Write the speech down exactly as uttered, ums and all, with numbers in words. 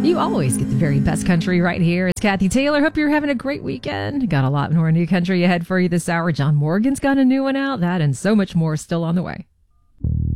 You always get the very best country right here. It's Kathy Taylor. Hope you're having a great weekend. Got a lot more new country ahead for you this hour. John Morgan's got a new one out. That and so much more still on the way.